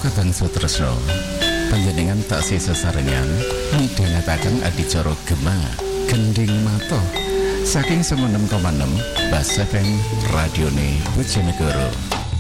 Kakang Sutresno, panjenengan taksih sesarengan midhangetaken adicara Gema Gending Mato saking 96,6 Bas FM Radione Bojonegoro.